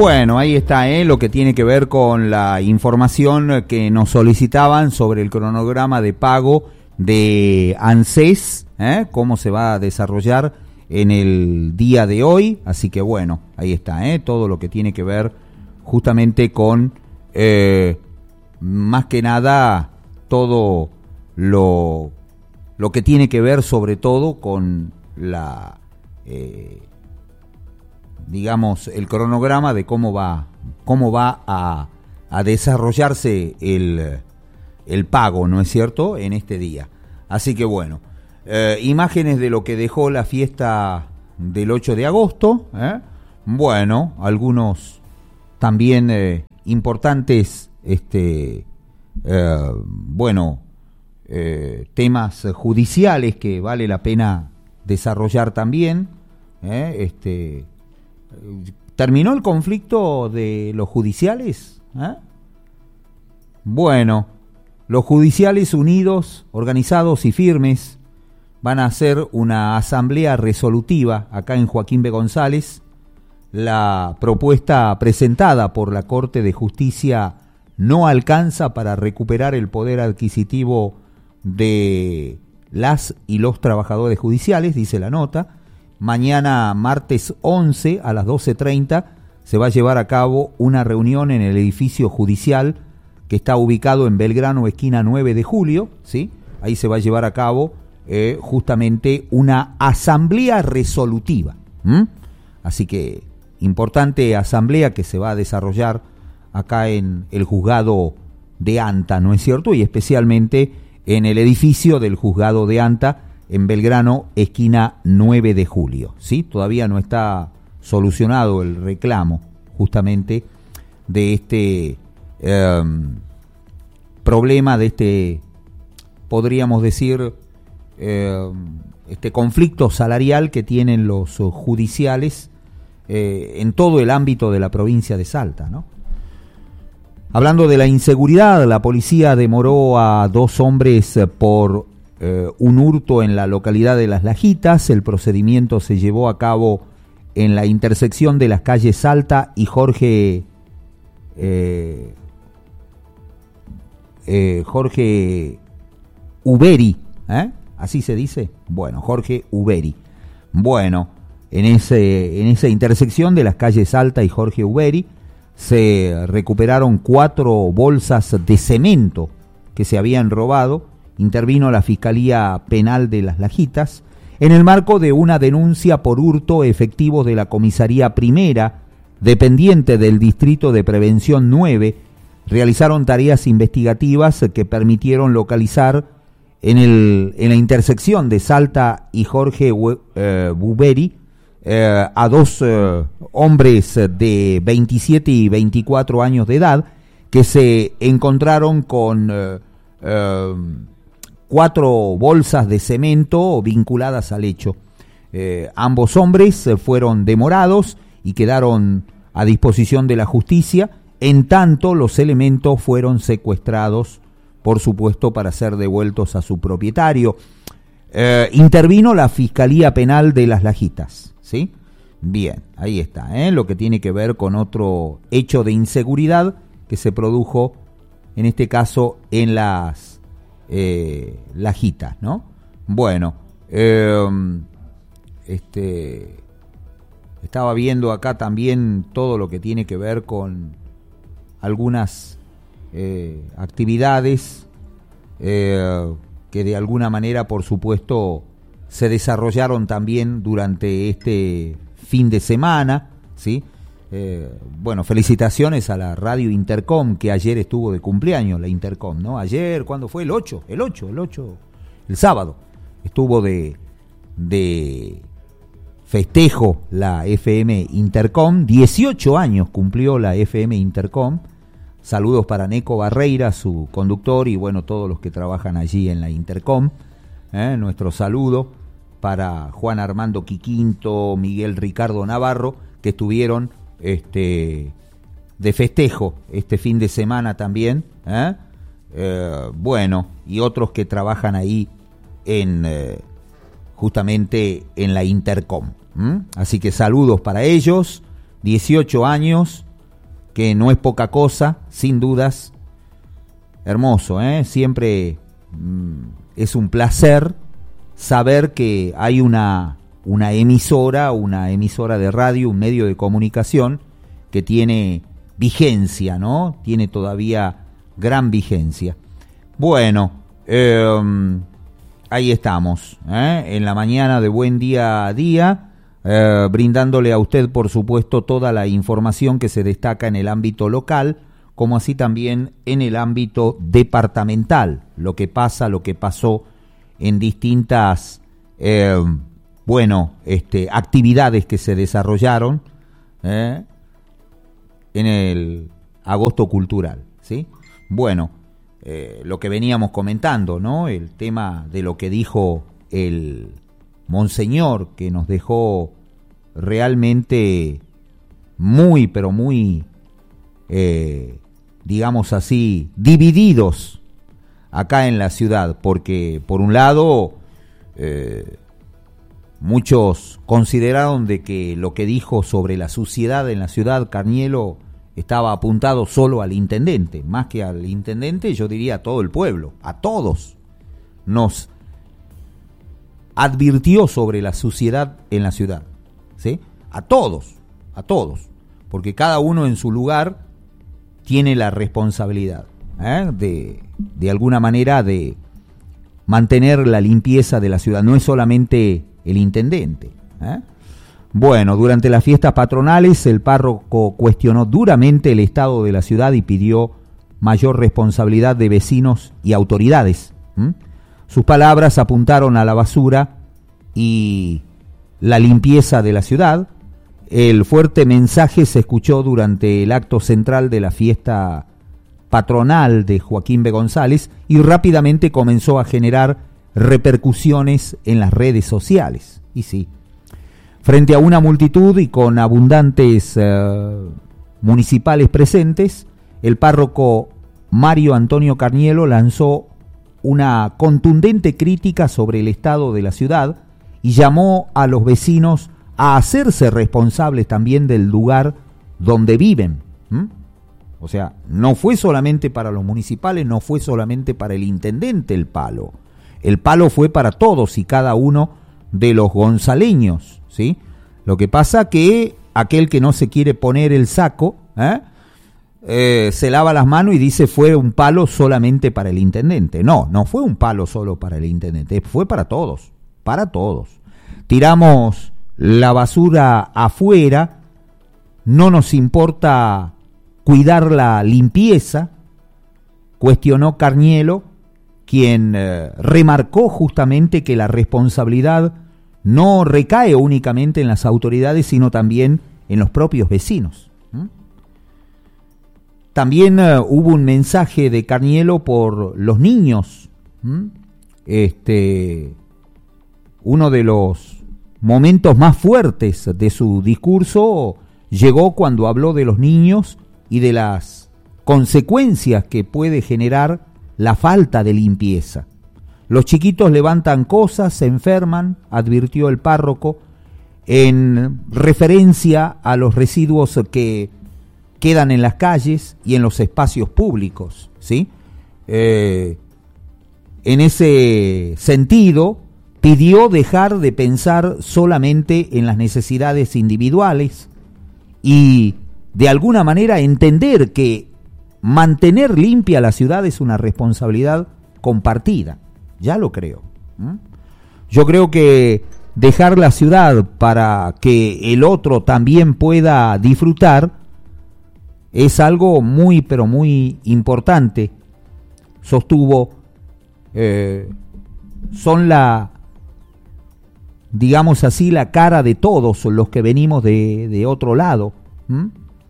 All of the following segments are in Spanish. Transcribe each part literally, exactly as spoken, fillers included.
Bueno, ahí está, ¿eh? Lo que tiene que ver con la información que nos solicitaban sobre el cronograma de pago de ANSES, ¿eh? Cómo se va a desarrollar en el día de hoy. Así que bueno, ahí está, ¿eh? Todo lo que tiene que ver justamente con, eh, más que nada, todo lo, lo que tiene que ver sobre todo con la... Eh, digamos, el cronograma de cómo va cómo va a, a desarrollarse el, el pago, ¿no es cierto?, en este día. Así que bueno, eh, imágenes de lo que dejó la fiesta del ocho de agosto, ¿eh? Bueno, algunos también eh, importantes, este, eh, bueno, eh, temas judiciales que vale la pena desarrollar también, ¿eh? este ¿Terminó el conflicto de los judiciales? ¿Eh? Bueno, los judiciales unidos, organizados y firmes van a hacer una asamblea resolutiva acá en Joaquín B. González. La propuesta presentada por la Corte de Justicia no alcanza para recuperar el poder adquisitivo de las y los trabajadores judiciales, dice la nota. Mañana, martes once, a las doce treinta, se va a llevar a cabo una reunión en el edificio judicial que está ubicado en Belgrano, esquina nueve de julio, ¿sí? Ahí se va a llevar a cabo eh, justamente una asamblea resolutiva. ¿Mm? Así que, importante asamblea que se va a desarrollar acá en el juzgado de Anta, ¿no es cierto? Y especialmente en el edificio del juzgado de Anta, en Belgrano, esquina nueve de julio, ¿sí? Todavía no está solucionado el reclamo justamente de este eh, problema, de este, podríamos decir, eh, este conflicto salarial que tienen los judiciales eh, en todo el ámbito de la provincia de Salta, ¿no? Hablando de la inseguridad, la policía demoró a dos hombres por Eh, un hurto en la localidad de Las Lajitas. El procedimiento se llevó a cabo en la intersección de las calles Salta y Jorge eh, eh, Jorge Uberi, ¿eh? Así se dice. Bueno, Jorge Uberi. Bueno, en ese en esa intersección de las calles Salta y Jorge Uberi se recuperaron cuatro bolsas de cemento que se habían robado. Intervino la Fiscalía Penal de Las Lajitas en el marco de una denuncia por hurto efectivo de la Comisaría Primera, dependiente del Distrito de Prevención nueve. Realizaron tareas investigativas que permitieron localizar en, el, en la intersección de Salta y Jorge eh, Buberi eh, a dos eh, hombres de veintisiete y veinticuatro años de edad que se encontraron con... Eh, eh, cuatro bolsas de cemento vinculadas al hecho. Eh, ambos hombres fueron demorados y quedaron a disposición de la justicia, en tanto los elementos fueron secuestrados, por supuesto, para ser devueltos a su propietario. Eh, intervino la Fiscalía Penal de Las Lajitas, ¿sí? Bien, ahí está, ¿eh? Lo que tiene que ver con otro hecho de inseguridad que se produjo, en este caso, en las Eh, Lajitas, ¿no? Bueno, eh, este, estaba viendo acá también todo lo que tiene que ver con algunas eh, actividades eh, que de alguna manera, por supuesto, se desarrollaron también durante este fin de semana, ¿sí? Eh, bueno, felicitaciones a la radio Intercom, que ayer estuvo de cumpleaños, la Intercom, ¿no? Ayer, ¿cuándo fue? El ocho, el ocho, el ocho, el sábado, estuvo de, de festejo la F M Intercom, dieciocho años cumplió la F M Intercom. Saludos para Neco Barreira, su conductor, y bueno, todos los que trabajan allí en la Intercom. ¿eh? Nuestro saludo para Juan Armando Quiquinto, Miguel Ricardo Navarro, que estuvieron este de festejo este fin de semana también, ¿eh? Eh, bueno, y otros que trabajan ahí en eh, justamente en la Intercom. ¿Mm? Así que saludos para ellos, dieciocho años, que no es poca cosa, sin dudas. Hermoso, ¿eh? Siempre mm, es un placer saber que hay una, una emisora, una emisora de radio, un medio de comunicación que tiene vigencia, ¿no? Tiene todavía gran vigencia. Bueno, eh, ahí estamos, ¿eh? En la mañana de Buen Día a Día, eh, brindándole a usted, por supuesto, toda la información que se destaca en el ámbito local, como así también en el ámbito departamental, lo que pasa, lo que pasó en distintas, eh, bueno, este, actividades que se desarrollaron eh, en el agosto cultural, ¿sí? Bueno, eh, lo que veníamos comentando, ¿no? El tema de lo que dijo el monseñor, que nos dejó realmente muy, pero muy, eh, digamos así, divididos acá en la ciudad, porque por un lado eh, muchos consideraron de que lo que dijo sobre la suciedad en la ciudad, Carnielo, estaba apuntado solo al intendente, más que al intendente, yo diría a todo el pueblo, a todos. Nos advirtió sobre la suciedad en la ciudad, ¿sí? A todos, a todos, porque cada uno en su lugar tiene la responsabilidad, ¿eh? de, de alguna manera de mantener la limpieza de la ciudad, no es solamente el intendente, ¿eh? Bueno, durante las fiestas patronales el párroco cuestionó duramente el estado de la ciudad y pidió mayor responsabilidad de vecinos y autoridades. ¿Mm? Sus palabras apuntaron a la basura y la limpieza de la ciudad. El fuerte mensaje se escuchó durante el acto central de la fiesta patronal de Joaquín B. González y rápidamente comenzó a generar repercusiones en las redes sociales. Y sí, frente a una multitud y con abundantes uh, municipales presentes, el párroco Mario Antonio Carnielo lanzó una contundente crítica sobre el estado de la ciudad y llamó a los vecinos a hacerse responsables también del lugar donde viven. ¿Mm? O sea, no fue solamente para los municipales, no fue solamente para el intendente el palo. El palo fue para todos y cada uno de los gonzaleños, ¿sí? Lo que pasa que aquel que no se quiere poner el saco, ¿eh? Eh, se lava las manos y dice fue un palo solamente para el intendente. No, no fue un palo solo para el intendente, fue para todos, para todos. Tiramos la basura afuera, no nos importa cuidar la limpieza, cuestionó Carnielo, quien eh, remarcó justamente que la responsabilidad no recae únicamente en las autoridades, sino también en los propios vecinos. ¿Mm? También uh, hubo un mensaje de Carnielo por los niños. ¿Mm? Este, uno de los momentos más fuertes de su discurso llegó cuando habló de los niños y de las consecuencias que puede generar la falta de limpieza. Los chiquitos levantan cosas, se enferman, advirtió el párroco, en referencia a los residuos que quedan en las calles y en los espacios públicos, ¿sí? Eh, en ese sentido, pidió dejar de pensar solamente en las necesidades individuales y, de alguna manera, entender que mantener limpia la ciudad es una responsabilidad compartida. Ya lo creo. ¿Mm? Yo creo que dejar la ciudad para que el otro también pueda disfrutar es algo muy, pero muy importante. Sostuvo, eh, son la, digamos así, la cara de todos los que venimos de, de otro lado. ¿Mm?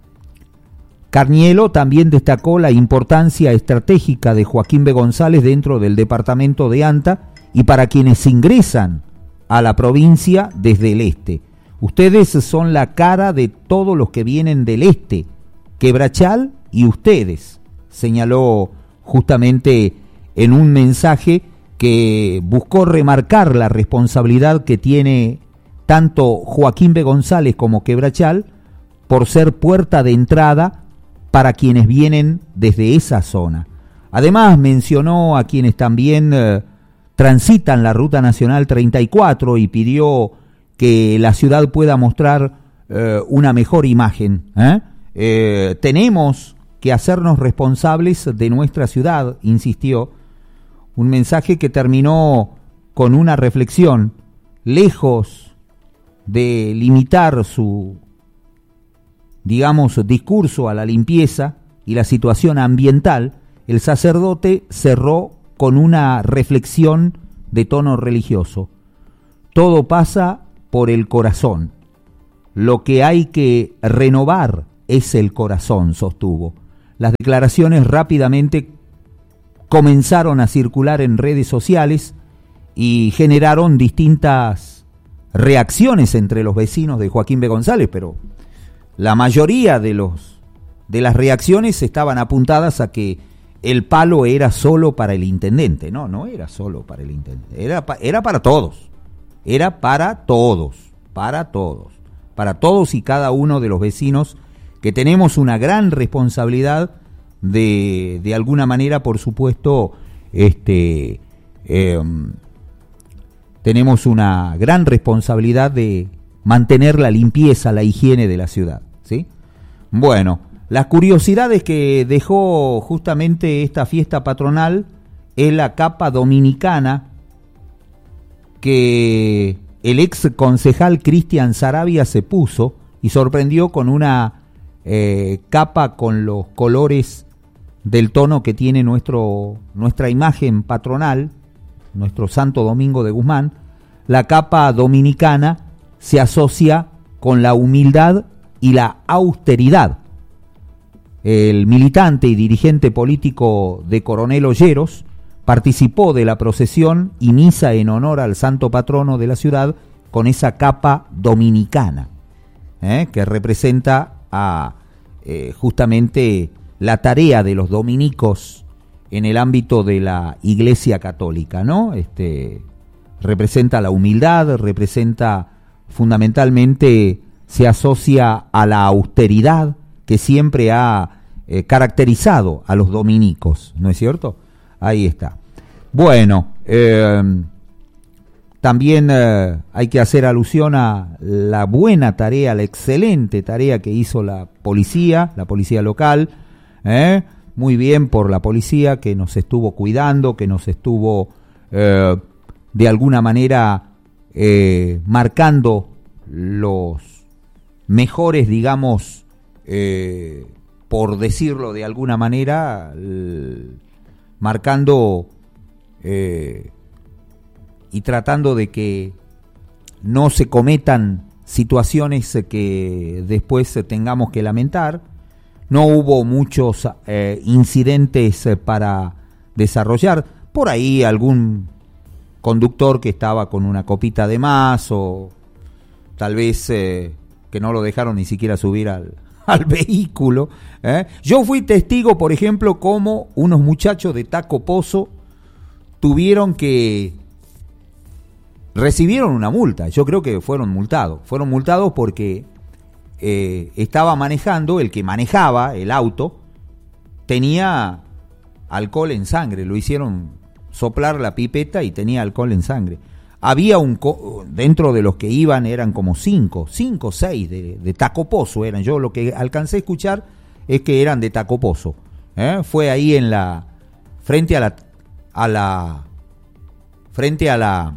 Carnielo también destacó la importancia estratégica de Joaquín B. González dentro del departamento de Anta y para quienes ingresan a la provincia desde el este. Ustedes son la cara de todos los que vienen del este, Quebrachal y ustedes, señaló justamente en un mensaje que buscó remarcar la responsabilidad que tiene tanto Joaquín B. González como Quebrachal por ser puerta de entrada para quienes vienen desde esa zona. Además mencionó a quienes también eh, transitan la Ruta Nacional treinta y cuatro y pidió que la ciudad pueda mostrar eh, una mejor imagen. ¿eh? Eh, tenemos que hacernos responsables de nuestra ciudad, insistió. Un mensaje que terminó con una reflexión. Lejos de limitar su, digamos, discurso a la limpieza y la situación ambiental, el sacerdote cerró con una reflexión de tono religioso. Todo pasa por el corazón. Lo que hay que renovar es el corazón, sostuvo. Las declaraciones rápidamente comenzaron a circular en redes sociales y generaron distintas reacciones entre los vecinos de Joaquín B. González, pero la mayoría de los de las reacciones estaban apuntadas a que el palo era solo para el intendente. No, no era solo para el intendente, era, era para todos, era para todos, para todos, para todos y cada uno de los vecinos que tenemos una gran responsabilidad de, de alguna manera, por supuesto, este... Eh, tenemos una gran responsabilidad de mantener la limpieza, la higiene de la ciudad, ¿sí? Bueno, las curiosidades que dejó justamente esta fiesta patronal es la capa dominicana que el ex concejal Cristian Saravia se puso y sorprendió con una eh, capa con los colores del tono que tiene nuestro, nuestra imagen patronal, nuestro Santo Domingo de Guzmán. La capa dominicana se asocia con la humildad y la austeridad. El militante y dirigente político de Coronel Olleros participó de la procesión y misa en honor al santo patrono de la ciudad con esa capa dominicana, ¿eh? que representa a eh, justamente la tarea de los dominicos en el ámbito de la Iglesia Católica, ¿no? Este, representa la humildad, representa fundamentalmente, se asocia a la austeridad que siempre ha eh, caracterizado a los dominicos, ¿no es cierto? Ahí está. Bueno, eh, también eh, hay que hacer alusión a la buena tarea, la excelente tarea que hizo la policía, la policía local, ¿eh? Muy bien por la policía que nos estuvo cuidando, que nos estuvo eh, de alguna manera eh, marcando los mejores, digamos, eh, por decirlo de alguna manera, el, marcando eh, y tratando de que no se cometan situaciones que después tengamos que lamentar. No hubo muchos eh, incidentes para desarrollar. Por ahí algún conductor que estaba con una copita de más o tal vez eh, que no lo dejaron ni siquiera subir al, al vehículo. ¿eh? Yo fui testigo, por ejemplo, cómo unos muchachos de Taco Pozo tuvieron que... recibieron una multa. Yo creo que fueron multados. Fueron multados porque... Eh, estaba manejando, el que manejaba el auto tenía alcohol en sangre, lo hicieron soplar la pipeta y tenía alcohol en sangre. Había un, co- dentro de los que iban eran como cinco, cinco o seis de, de Taco Pozo eran, yo lo que alcancé a escuchar es que eran de Taco Pozo. ¿eh? Fue ahí en la, frente a la, a la, frente a la,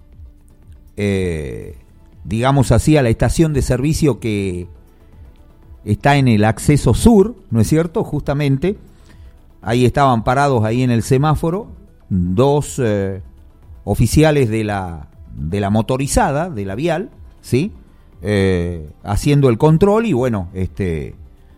eh, digamos así, a la estación de servicio que está en el acceso sur, ¿no es cierto? Justamente, ahí estaban parados ahí en el semáforo, dos eh, oficiales de la, de la motorizada, de la vial, ¿sí? Eh, haciendo el control y bueno, este,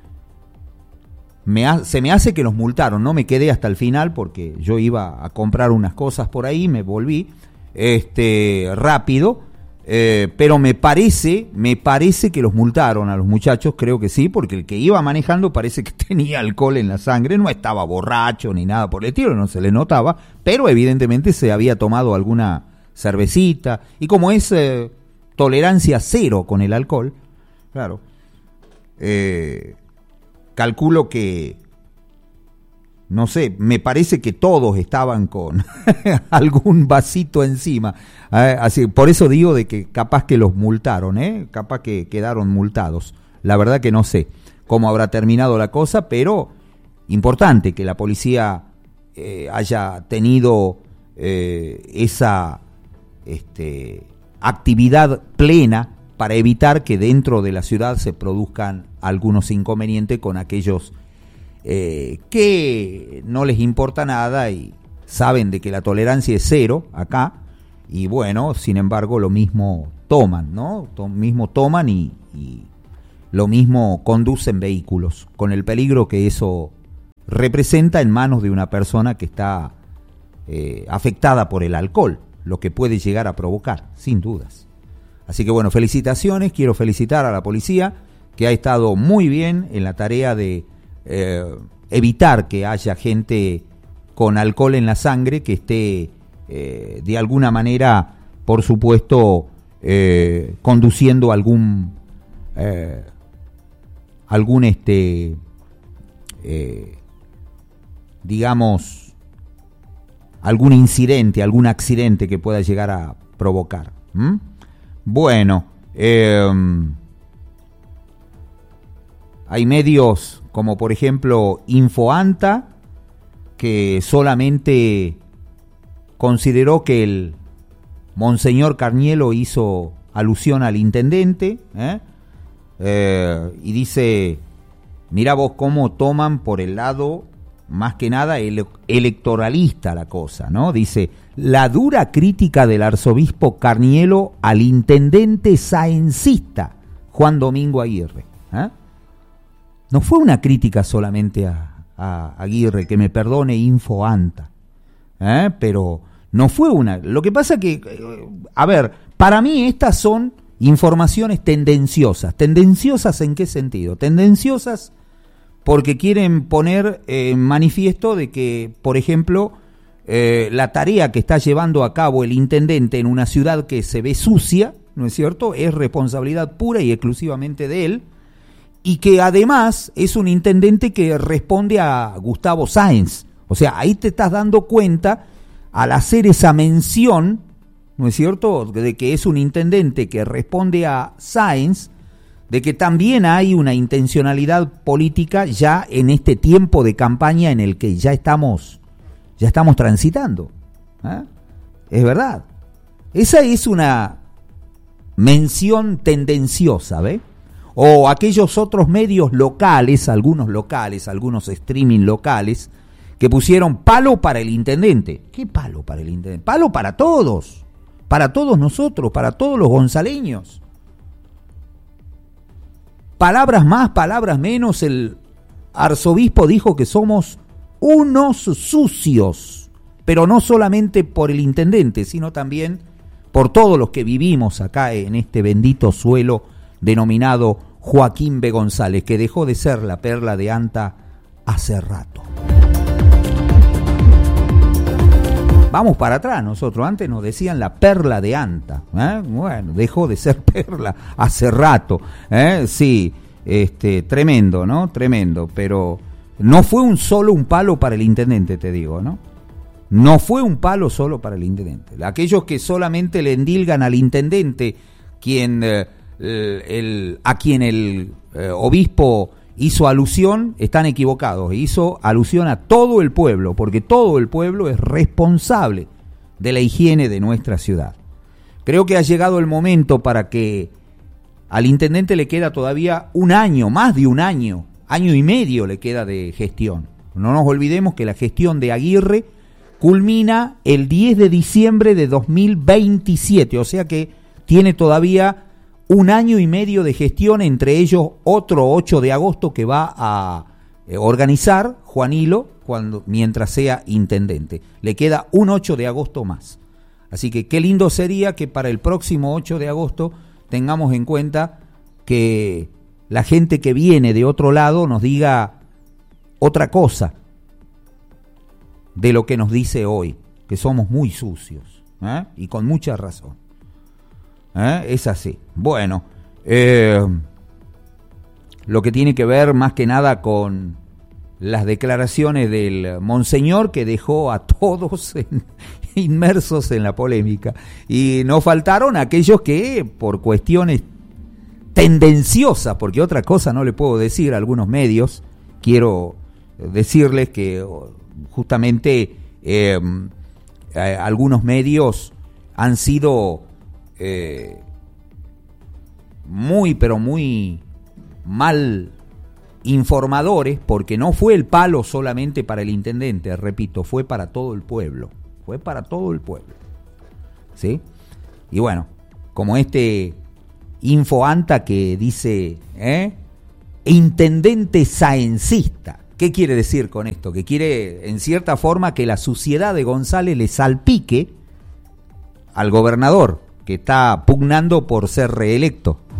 me ha, se me hace que los multaron, no me quedé hasta el final porque yo iba a comprar unas cosas por ahí, me volví este, rápido. Eh, pero me parece, me parece que los multaron a los muchachos, creo que sí, porque el que iba manejando parece que tenía alcohol en la sangre, no estaba borracho ni nada por el estilo, no se le notaba, pero evidentemente se había tomado alguna cervecita, y como es eh, tolerancia cero con el alcohol, claro, eh, calculo que, no sé, me parece que todos estaban con algún vasito encima. Eh, así, por eso digo de que capaz que los multaron, ¿eh? Capaz que quedaron multados. La verdad que no sé cómo habrá terminado la cosa, pero importante que la policía eh, haya tenido eh, esa este, actividad plena para evitar que dentro de la ciudad se produzcan algunos inconvenientes con aquellos eh, que no les importa nada y saben de que la tolerancia es cero acá, y bueno, sin embargo lo mismo toman, ¿no? Lo mismo toman y, y lo mismo conducen vehículos, con el peligro que eso representa en manos de una persona que está eh, afectada por el alcohol, lo que puede llegar a provocar, sin dudas. Así que bueno, felicitaciones, quiero felicitar a la policía, que ha estado muy bien en la tarea de eh, evitar que haya gente con alcohol en la sangre que esté eh, de alguna manera, por supuesto, eh, conduciendo algún eh, algún este eh, digamos algún incidente, algún accidente que pueda llegar a provocar. ¿Mm? Bueno, eh, hay medios como por ejemplo Infoanta, que solamente consideró que el monseñor Carnielo hizo alusión al intendente, ¿eh? Eh, y dice, mira vos cómo toman por el lado más que nada ele- electoralista la cosa, ¿no? Dice, la dura crítica del arzobispo Carnielo al intendente saencista Juan Domingo Aguirre. ¿Eh? No fue una crítica solamente a, a Aguirre, que me perdone Infoanta, ¿eh? Pero no fue una... Lo que pasa que, a ver, para mí estas son informaciones tendenciosas. ¿Tendenciosas en qué sentido? Tendenciosas porque quieren poner en manifiesto de que, por ejemplo, eh, la tarea que está llevando a cabo el intendente en una ciudad que se ve sucia, ¿no es cierto?, es responsabilidad pura y exclusivamente de él, y que además es un intendente que responde a Gustavo Sáenz. O sea, ahí te estás dando cuenta, al hacer esa mención, ¿no es cierto?, de que es un intendente que responde a Sáenz, de que también hay una intencionalidad política ya en este tiempo de campaña en el que ya estamos, ya estamos transitando. ¿Eh? Es verdad. Esa es una mención tendenciosa, ¿ve? O aquellos otros medios locales, algunos locales, algunos streaming locales, que pusieron palo para el intendente. ¿Qué palo para el intendente? Palo para todos, para todos nosotros, para todos los gonzaleños. Palabras más, palabras menos, el arzobispo dijo que somos unos sucios, pero no solamente por el intendente, sino también por todos los que vivimos acá en este bendito suelo denominado Joaquín B. González, que dejó de ser la perla de Anta hace rato. Vamos para atrás nosotros, antes nos decían la perla de Anta, ¿eh? Bueno, dejó de ser perla hace rato, ¿eh? Sí, este, tremendo, ¿no? Tremendo, pero no fue un solo un palo para el intendente, te digo, ¿no? No fue un palo solo para el intendente. Aquellos que solamente le endilgan al intendente, quien, eh, el, el, a quien el eh, obispo hizo alusión, están equivocados. Hizo alusión a todo el pueblo, porque todo el pueblo es responsable de la higiene de nuestra ciudad. Creo que ha llegado el momento para que al intendente le queda todavía un año, más de un año, año y medio le queda de gestión. No nos olvidemos que la gestión de Aguirre culmina el diez de diciembre de dos mil veintisiete, o sea que tiene todavía un año y medio de gestión, entre ellos otro ocho de agosto que va a eh, organizar Juanilo cuando, mientras sea intendente. Le queda un ocho de agosto más. Así que qué lindo sería que para el próximo ocho de agosto tengamos en cuenta que la gente que viene de otro lado nos diga otra cosa de lo que nos dice hoy, que somos muy sucios, ¿eh? Y con mucha razón. ¿Eh? Es así. Bueno, eh, lo que tiene que ver más que nada con las declaraciones del monseñor, que dejó a todos en, inmersos en la polémica. Y no faltaron aquellos que, por cuestiones tendenciosas, porque otra cosa no le puedo decir a algunos medios, quiero decirles que justamente eh, eh, algunos medios han sido eh, muy, pero muy mal informadores, porque no fue el palo solamente para el intendente, repito, fue para todo el pueblo, fue para todo el pueblo, ¿sí? Y bueno, como este Infoanta que dice, ¿eh? Intendente saencista. ¿Qué quiere decir con esto? Que quiere, en cierta forma, que la suciedad de González le salpique al gobernador, que está pugnando por ser reelecto.